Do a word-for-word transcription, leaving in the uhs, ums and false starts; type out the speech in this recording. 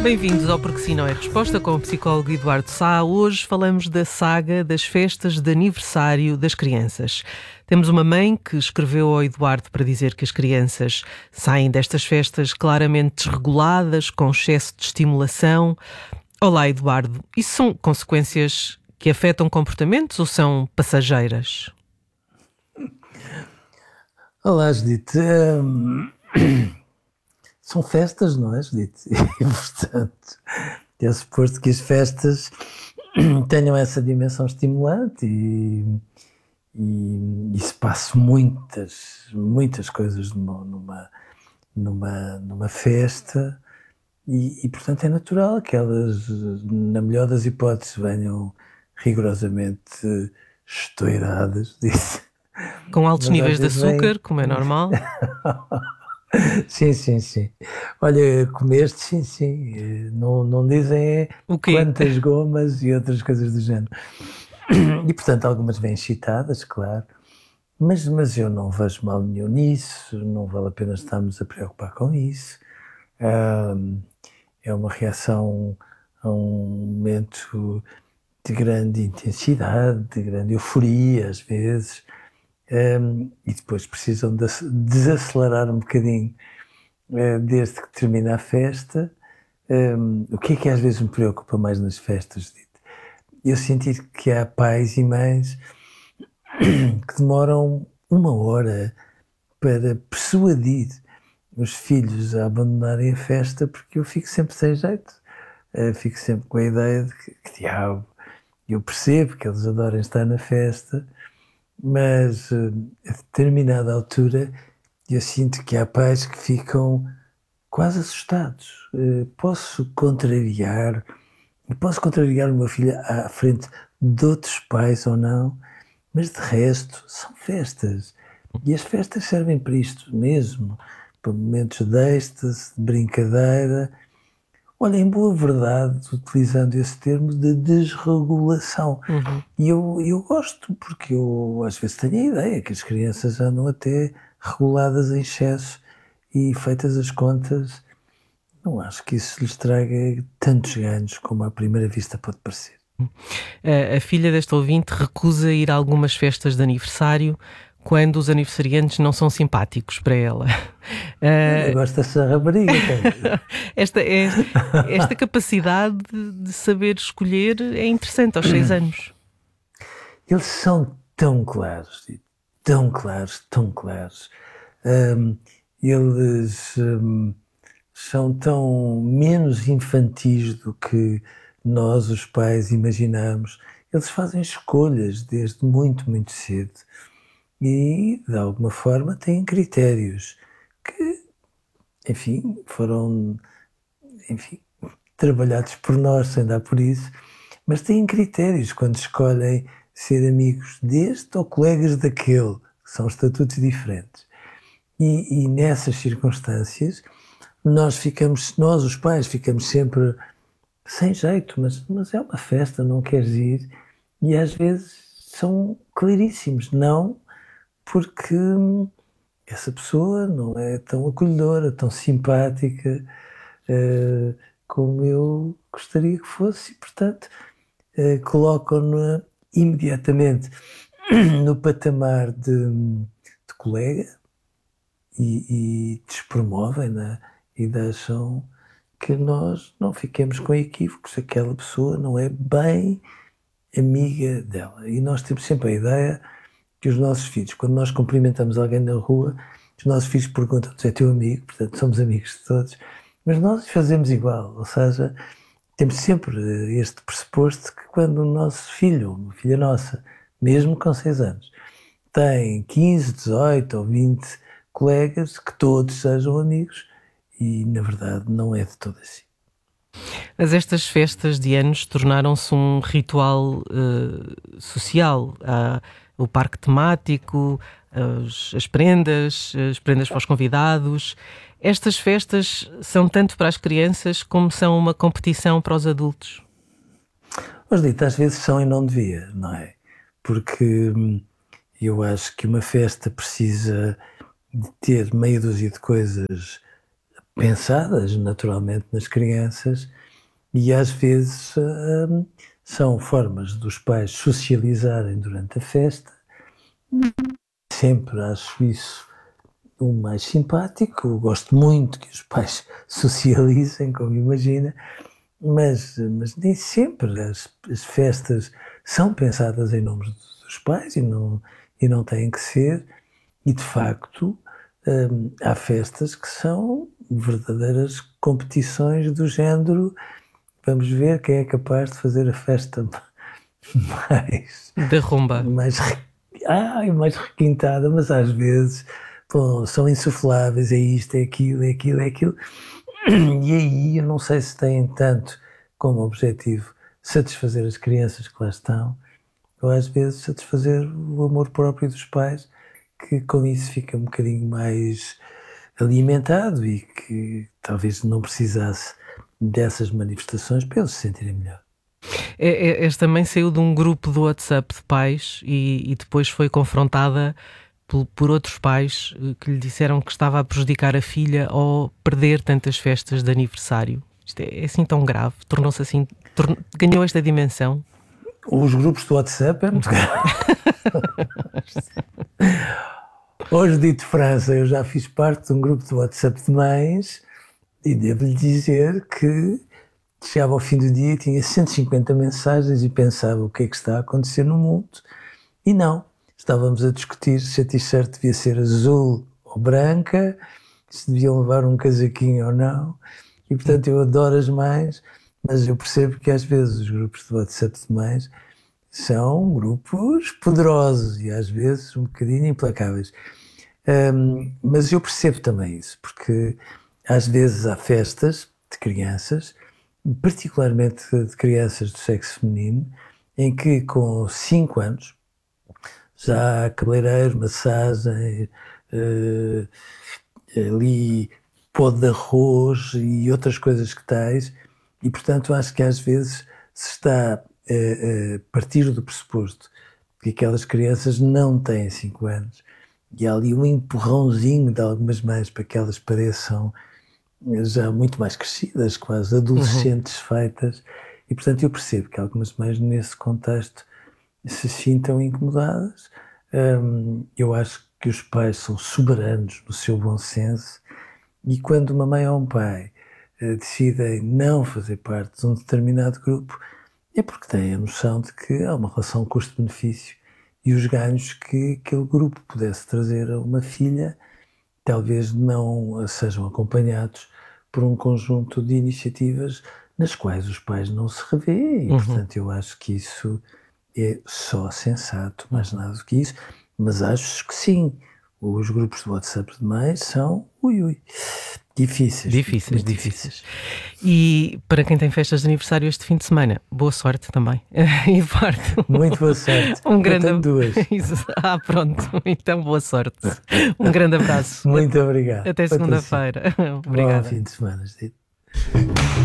Bem-vindos ao Porque Sim Não É Resposta com o psicólogo Eduardo Sá. Hoje falamos da saga das festas de aniversário das crianças. Temos uma mãe que escreveu ao Eduardo para dizer que as crianças saem destas festas claramente desreguladas, com excesso de estimulação. Olá, Eduardo. Isso são consequências que afetam comportamentos ou são passageiras? Olá, Judite. Hum, são festas, não é, Judite? E, portanto, é suposto que as festas tenham essa dimensão estimulante e, e, e se passe muitas, muitas coisas numa, numa, numa, numa festa e, e, portanto, é natural que elas, na melhor das hipóteses, venham rigorosamente estouradas disso. Com altos Mas níveis às de vezes açúcar, vem- como é normal. Sim, sim, sim. Olha, comeste, sim, sim. Eh, Não, não dizem é O quê? quantas gomas e outras coisas do género. E, portanto, algumas vêm excitadas, claro. Mas, mas eu não vejo mal nenhum nisso, não vale a pena estarmos a preocupar com isso. Ahm, é uma reação a um momento de grande intensidade, de grande euforia, às vezes. Ahm, e depois precisam de ac- desacelerar um bocadinho eh, desde que termina a festa. Um, o que é que às vezes me preocupa mais nas festas, Dito? Eu senti que há pais e mães que demoram uma hora para persuadir os filhos a abandonarem a festa, porque eu fico sempre sem jeito. Uh, fico sempre com a ideia de que, que diabo, eu percebo que eles adoram estar na festa, mas uh, a determinada altura eu sinto que há pais que ficam quase assustados. Uh, posso contrariar, posso contrariar o meu filho à frente de outros pais ou não, mas de resto são festas. E as festas servem para isto mesmo, para momentos de êxtase, de brincadeira. Olha, em boa verdade, utilizando esse termo de desregulação. Uhum. E eu, eu gosto, porque eu às vezes tenho a ideia que as crianças andam até reguladas em excesso e feitas as contas. Não acho que isso lhes traga tantos ganhos como à primeira vista pode parecer. A, a filha deste ouvinte recusa ir a algumas festas de aniversário quando os aniversariantes não são simpáticos para ela. Olha, Ah, gosto dessa rapariga, cara. esta, é- esta capacidade de, de saber escolher é interessante aos seis anos. Eles são tão claros, Tito, tão claros, tão claros. Hum, eles hum, são tão menos infantis do que nós, os pais, imaginamos. Eles fazem escolhas desde muito, muito cedo e, de alguma forma, têm critérios que, enfim, foram, enfim, trabalhados por nós, sem dar por isso, mas têm critérios quando escolhem ser amigos deste ou colegas daquele, que são estatutos diferentes. E, e nessas circunstâncias, nós ficamos, nós os pais, ficamos sempre sem jeito, mas, mas é uma festa, não queres ir? E às vezes são claríssimos, não, porque essa pessoa não é tão acolhedora, tão simpática, uh, como eu gostaria que fosse, e portanto uh, colocam-na imediatamente no patamar de, de colega e, e despromovem-na e deixam que nós não fiquemos com equívocos. Aquela pessoa não é bem amiga dela. E nós temos sempre a ideia que os nossos filhos, quando nós cumprimentamos alguém na rua, os nossos filhos perguntam-nos: é teu amigo? Portanto, somos amigos de todos. Mas nós fazemos igual, ou seja, temos sempre este pressuposto que quando o nosso filho, uma filha nossa, mesmo com seis anos, tem quinze, dezoito ou vinte colegas, que todos sejam amigos, e na verdade não é de todo assim. Mas estas festas de anos tornaram-se um ritual eh, social. Há o parque temático, as, as prendas, as prendas para os convidados. Estas festas são tanto para as crianças como são uma competição para os adultos. Mas dito, às vezes são e não devia, não é? Porque hum, eu acho que uma festa precisa de ter meia dúzia de coisas pensadas naturalmente nas crianças e às vezes hum, são formas dos pais socializarem durante a festa. Sempre acho isso o mais simpático. Eu gosto muito que os pais socializem, como imagina, mas, mas nem sempre as, as festas são pensadas em nome dos pais e não, e não têm que ser. E de facto hum, há festas que são verdadeiras competições do género. Vamos ver quem é capaz de fazer a festa mais, De rumba. mais, ai, mais requintada, mas às vezes bom, são insufláveis, é isto, é aquilo, é aquilo, é aquilo. E aí eu não sei se têm tanto como objetivo satisfazer as crianças que lá estão, ou às vezes satisfazer o amor próprio dos pais, que com isso fica um bocadinho mais alimentado e que talvez não precisasse dessas manifestações para eles se sentirem melhor. É, é, esta mãe saiu de um grupo do WhatsApp de pais e, e depois foi confrontada por, por outros pais que lhe disseram que estava a prejudicar a filha ao perder tantas festas de aniversário. Isto é, é assim tão grave? Tornou-se assim, tornou, ganhou esta dimensão? Os grupos do WhatsApp é muito grave. Hoje, dito França, eu já fiz parte de um grupo do WhatsApp de mães e devo-lhe dizer que chegava ao fim do dia e tinha cento e cinquenta mensagens e pensava o que é que está a acontecer no mundo. E não, estávamos a discutir se a t-shirt devia ser azul ou branca, se deviam levar um casaquinho ou não. E portanto eu adoro as mães, mas eu percebo que às vezes os grupos de WhatsApp de mães são grupos poderosos e às vezes um bocadinho implacáveis. Um, mas eu percebo também isso, porque às vezes há festas de crianças, particularmente de crianças do sexo feminino, em que com cinco anos já há cabeleireiro, massagem, uh, ali pó de arroz e outras coisas que tais, e portanto acho que às vezes se está a, a partir do pressuposto que aquelas crianças não têm cinco anos e há ali um empurrãozinho de algumas mães para que elas pareçam já muito mais crescidas, quase adolescentes uhum. feitas, e portanto eu percebo que algumas mães nesse contexto se sintam incomodadas. Um, eu acho que os pais são soberanos no seu bom senso e quando uma mãe ou um pai uh, decidem não fazer parte de um determinado grupo é porque têm a noção de que há uma relação custo-benefício e os ganhos que aquele grupo pudesse trazer a uma filha talvez não sejam acompanhados por um conjunto de iniciativas nas quais os pais não se revêem. E, uhum. portanto, eu acho que isso é só sensato, mais nada do que isso. Mas acho que sim, os grupos de WhatsApp de mães são, ui, ui, difíceis. Difíceis, difíceis. E para quem tem festas de aniversário este fim de semana, boa sorte também. Eduardo. Muito boa sorte. Um grande... Eu tenho duas. Ah, pronto. Então, boa sorte. Um grande abraço. Muito obrigado. Até segunda-feira. Obrigada. Bom fim de semana.